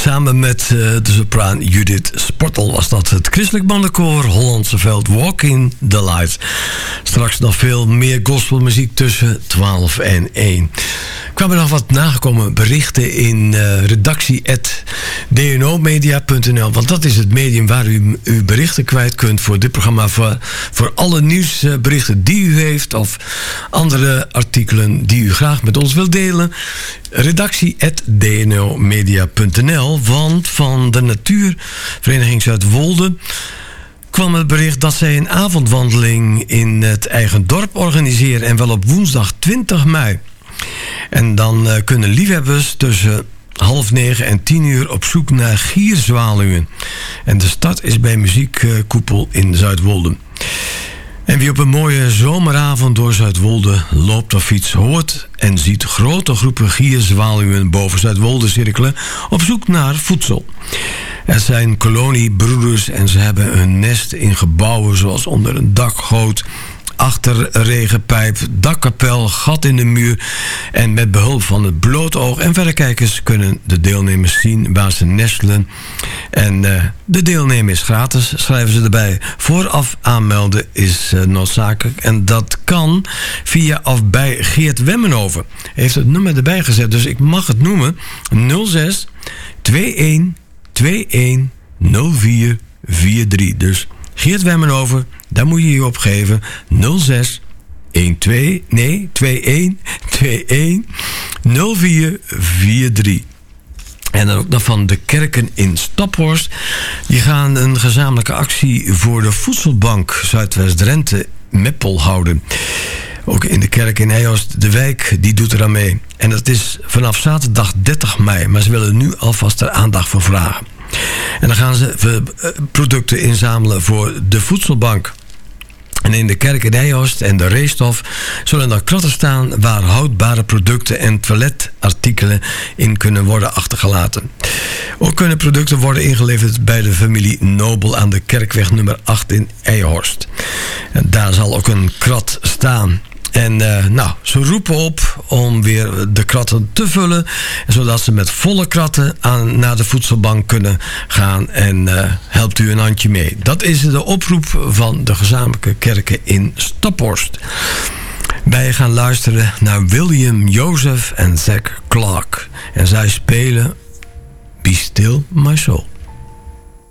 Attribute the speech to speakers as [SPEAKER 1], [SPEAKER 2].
[SPEAKER 1] Samen met de sopraan Judith Sportel was dat het christelijk bandenkoor Hollandse Veld Walking the Light. Straks nog veel meer gospelmuziek tussen 12 en 1. Er kwamen nog wat nagekomen berichten in redactie@dnomedia.nl. Want dat is het medium waar u uw berichten kwijt kunt voor dit programma. Voor alle nieuwsberichten die u heeft of andere artikelen die u graag met ons wilt delen. Redactie@dnomedia.nl. Want van de Natuurvereniging Zuidwolde kwam het bericht dat zij een avondwandeling in het eigen dorp organiseren. En wel op woensdag 20 mei. En dan kunnen liefhebbers tussen 8:30 en 10:00 op zoek naar gierzwaluwen. En de start is bij Muziekkoepel in Zuidwolde. En wie op een mooie zomeravond door Zuidwolde loopt of fiets, hoort en ziet grote groepen gierzwaluwen boven Zuidwolde cirkelen op zoek naar voedsel. Er zijn koloniebroeders en ze hebben hun nest in gebouwen zoals onder een dakgoot, achterregenpijp, dakkapel, gat in de muur. En met behulp van het bloot oog en verrekijkers kunnen de deelnemers zien waar ze nestelen. En de deelnemen is gratis, schrijven ze erbij. Vooraf aanmelden is noodzakelijk. En dat kan via of bij Geert Wemmenhoven. Hij heeft het nummer erbij gezet, dus ik mag het noemen. 06 21 21 0443. Dus Geert Wemmenhoven, daar moet je je opgeven. 06 12 21 21 0443. En dan ook nog van de kerken in Staphorst. Die gaan een gezamenlijke actie voor de Voedselbank Zuidwest-Drenthe Meppel houden. Ook in de kerk in Eijhorst, de wijk, die doet er aan mee. En dat is vanaf zaterdag 30 mei. Maar ze willen nu alvast er aandacht voor vragen. En dan gaan ze producten inzamelen voor de voedselbank. En in de kerk in Eijhorst en de Reestof zullen er kratten staan waar houdbare producten en toiletartikelen in kunnen worden achtergelaten. Ook kunnen producten worden ingeleverd bij de familie Nobel aan de Kerkweg nummer 8 in Eijhorst. En daar zal ook een krat staan. En ze roepen op om weer de kratten te vullen, zodat ze met volle kratten naar de voedselbank kunnen gaan. En helpt u een handje mee. Dat is de oproep van de gezamenlijke kerken in Staphorst. Wij gaan luisteren naar William Joseph en Zach Clark. En zij spelen Be Still My Soul.